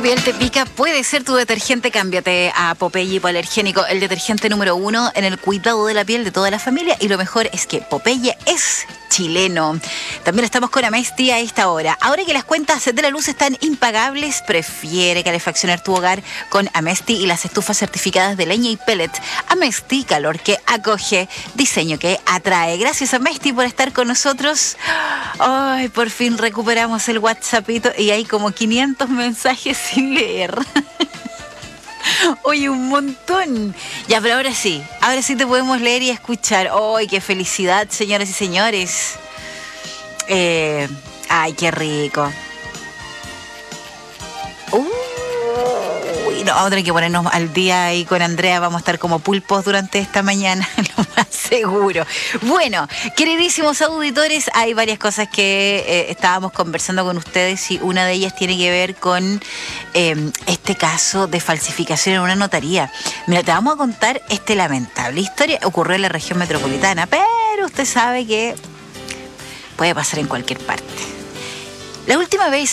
piel te pica, puede ser tu detergente. Cámbiate a Popeye Hipoalergénico, el detergente número 1 en el cuidado de la piel de toda la familia. Y lo mejor es que Popeye es chileno. También estamos con Amesti a esta hora. Ahora que las cuentas de la luz están impagables, prefiere calefaccionar tu hogar con Amesti y las estufas certificadas de leña y pellet. Amesti, calor que acoge, diseño que atrae. Gracias, Amesti, por estar con nosotros. Ay, por fin recuperamos el WhatsAppito y hay como 500 mensajes sin leer. Oye, un montón. Ya, pero ahora sí te podemos leer y escuchar. ¡Ay, qué felicidad, señoras y señores! ¡Ay, qué rico! Uy, no, vamos a tener que ponernos al día ahí con Andrea. Vamos a estar como pulpos durante esta mañana, lo más seguro. Bueno, queridísimos auditores, hay varias cosas que estábamos conversando con ustedes y una de ellas tiene que ver con este caso de falsificación en una notaría. Mira, te vamos a contar esta lamentable historia. Ocurrió en la región metropolitana, pero usted sabe que puede pasar en cualquier parte. La última vez